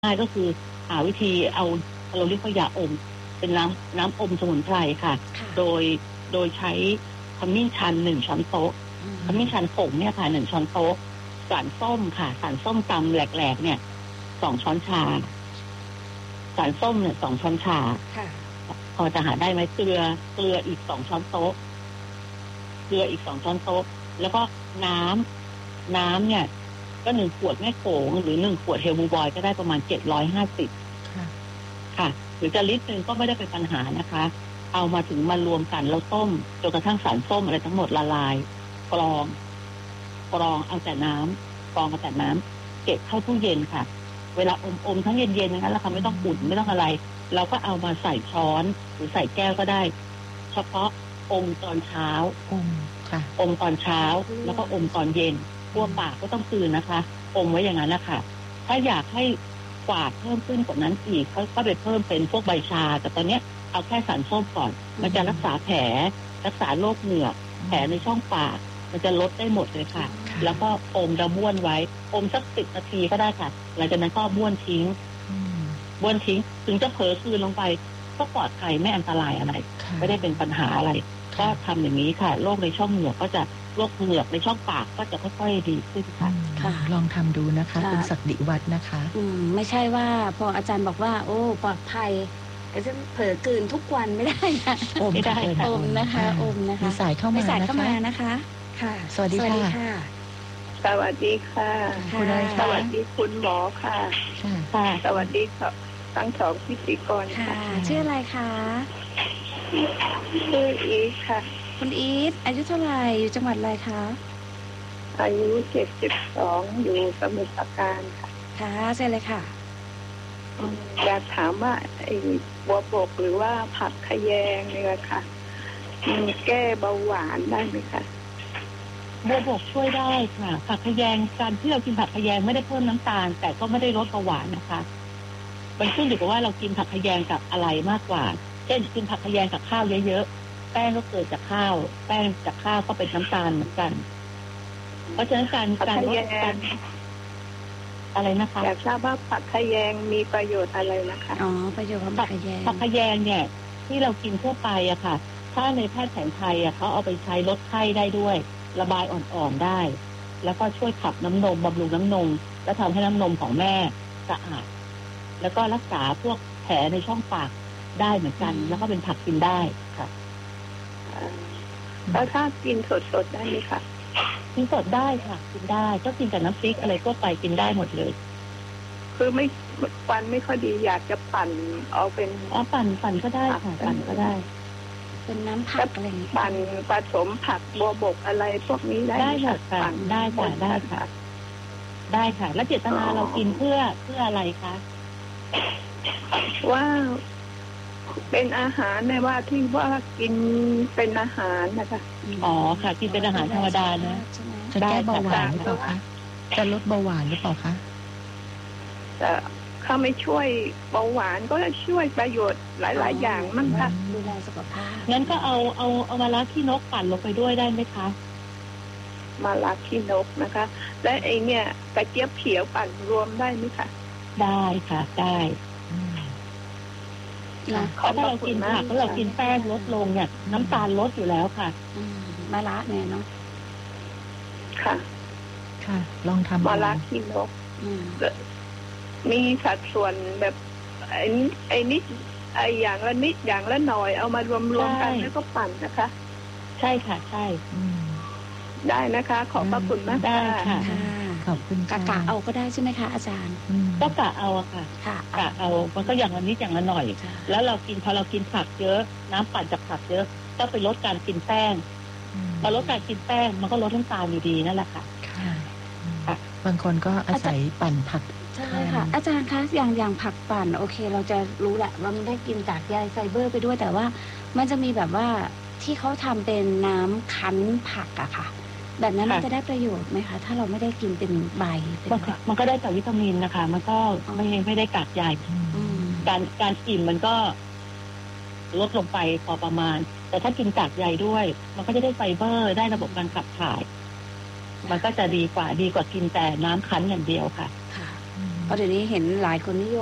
ง่ายก็คือหาวิธีเอาเราเรียกว่ายาอมเป็นน้ำอมสมุนไพรค่ะโดยใช้ขมิ้นชัน1 ช้อนโต๊ะขมิ้นชันผงเนี่ยค่ะ1 ช้อนโต๊ะสารส้มค่ะสารส้มตำแหลกๆเนี่ย2 ช้อนชาสารส้มเนี่ย2 ช้อนชาพอจะหาได้ไหมเกลืออีก2 ช้อนโต๊ะเกลืออีก2 ช้อนโต๊ะแล้วก็น้ำเนี่ยก็1 ขวดแม่โขงหรือ1 ขวดเฮลบูบอยก็ได้ประมาณ750ค่ะหรือจะลิตรนึงก็ไม่ได้เป็นปัญหานะคะเอามารวมกันแล้วต้มจนกระทั่งสารส้มอะไรทั้งหมดละลายกรองเอาแต่น้ำกรองเอาแต่น้ำเก็บเข้าตู้เย็นค่ะเวลาอมทั้งเย็นๆนะคะแล้วค่ะไม่ต้องอุ่นไม่ต้องอะไรเราก็เอามาใส่ช้อนหรือใส่แก้วก็ได้เฉพาะอมตอนเช้าอมตอนเช้าแล้วก็อมตอนเย็นตัวปากก็ต้องคืนนะคะอมไว้อย่างนั้นนะคะถ้าอยากให้กวาดเพิ่มขึ้นกว่านั้นอีกก็ไปเพิ่มเป็นพวกใบชาแต่ตอนนี้เอาแค่สารส้มก่อนมันจะรักษาแผลรักษาโรคเหงือกแผลในช่องปากมันจะลดได้หมดเลยค่ะแล้วก็อมแล้วบ้วนไว้อมสัก10 นาทีก็ได้ค่ะหลังจากนั้นก็บ้วนทิ้งถึงจะเผลอคืนลงไปก็ปลอดภัยไม่อันตรายอะไรไม่ได้เป็นปัญหาอะไรก็ทำอย่างนี้ค่ะโรคในช่องเหงือกก็จะโรคเหงือกในช่องปากก็จะค่อยๆดีขึ้นค่ะลองทำดูนะคะคุณศักดิวัฒน์นะคะไม่ใช่ว่าพออาจารย์บอกว่าโอ้ปลอดภัยจะเผลอกลืนทุกวันไม่ได้นะไม่ได้ค่ะอมนะคะมีสายเข้ามานะคะค่ะสวัสดีค่ะสวัสดีค่ะสวัสดีคุณหมอค่ะสวัสดีทั้งสองพิธีกรค่ะชื่ออะไรคะชื่ออีทค่ะคุณอีทอายุเท่าไหร่อยู่จังหวัดอะไรคะอายุ72อยู่สมุทรปราการค่ะค่ะใช่เลยค่ะอยากถามว่าไอ้บัวบกหรือว่าผักขะแยงเนี่ยค่ะแก้เบาหวานได้ไหมคะบัวบกช่วยได้ค่ะผักขะแยงการที่เรากินผักขะแยงไม่ได้เพิ่มน้ำตาลแต่ก็ไม่ได้ลดเบาหวานนะคะมันขึ้นอยู่กับว่าเรากินผักขะแยงกับอะไรมากกว่าเช่นกินผักขะแยงกับข้าวเยอะๆแป้งก็เกิดจากข้าวแป้งจากข้าวก็เป็นน้ำตาลเหมือนกันเพราะฉะนั้นการลดการอะไรนะคะอยากทราบว่าผักขะแยงมีประโยชน์อะไรนะคะประโยชน์ของผักขะแยงเนี่ยที่เรากินทั่วไปอะค่ะถ้าในแพทย์แผนไทยเขาเอาไปใช้ลดไข้ได้ด้วยระบายอ่อนๆได้แล้วก็ช่วยขับน้ำนมบำรุงน้ำนมและทำให้น้ำนมของแม่สะอาดแล้วก็รักษาพวกแผลในช่องปากได้เหมือนกันแล้วก็เป็นผักกินได้ค่ะแล้วถ้ากินสดๆได้ไหมคะกินสดได้ค่ะกินได้ก็กินกับน้ำพริกอะไรทั่วไปกินได้หมดเลยคือไม่ฟันไม่ค่อยดีอยากจะปั่นเอาเป็นปั่นก็ได้ค่ะปั่นก็ได้เป็นน้ำผักอะไรอย่างนี้ปั่นผสมผักบัวบกอะไรพวกนี้ได้ค่ะปั่นได้ค่ะได้ค่ะได้ค่ะแล้วเจตนาเรากินเพื่ออะไรคะว่าเป็นอาหารในว่าที่ว่ากินเป็นอาหารนะคะค่ะกินเป็นอาหารธรรมดานะจะแก้เบาหวานหรือเปล่าคะจะลดเบาหวานหรือเปล่าคะแต่ถ้าไม่ช่วยเบาหวานก็จะช่วยประโยชน์หลายๆอย่างมั้งค่ะดูแลสุขภาพงั้นก็เอามะระขี้นกปั่นลงไปด้วยได้ไหมคะมะระขี้นกนะคะและไอเนี่ยกระเจี๊ยบเขียวปั่นรวมได้ไหมคะได้ค่ะได้ถ้าเรากินผักแล้วเรากินแป้งลดลงเนี่ยน้ำตาลลดอยู่แล้วค่ะมะระเนี่ยเนาะค่ะลองทำมะระขี้นกมีสัดส่วนแบบไอ้นิดไอ้อย่างละนิดอย่างละหน่อยเอามารวมกันแล้วก็ปั่นนะคะใช่ค่ะใช่ได้นะคะขอบพระคุณมากได้ค่ะขอบคุณกะเอาก็ได้ใช่ไหมคะอาจารย์ก็กะเอาค่ะกะเอามันก็อย่างละนิดอย่างละหน่อยแล้วเรากินพอเรากินผักเยอะน้ำปั่นจากผักเยอะก็ไปลดการกินแป้งพอลดการกินแป้งมันก็ลดน้ำตาลอยู่ดีนั่นแหละค่ะบางคนก็อาศัยปั่นผักใช่ค่ะอาจารย์คะอย่างผักปั่นโอเคเราจะรู้แหละว่ามันได้กินจากใยไฟเบอร์ไปด้วยแต่ว่ามันจะมีแบบว่าที่เขาทำเป็นน้ำคั้นผักอะค่ะแบบนั้นมันจะได้ประโยชน์ไหมคะถ้าเราไม่ได้กินเป็นใบมันก็ได้แต่วิตามินนะคะมันก็ไม่ได้กากใยการอิ่มมันก็ลดลงไปพอประมาณแต่ถ้ากินกากใยด้วยมันก็จะได้ไฟเบอร์ได้ระบบการขับถ่ายมันก็จะดีกว่ากินแต่น้ำคั้นอย่างเดียวค่ะราะเดี๋ยวนี้เห็นหลายคนนิยม